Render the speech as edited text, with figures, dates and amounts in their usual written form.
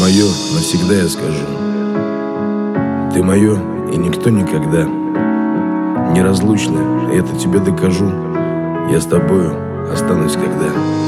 мое, навсегда я скажу. Ты мое, и никто никогда. Неразлучны, это тебе докажу. Я с тобою останусь когда.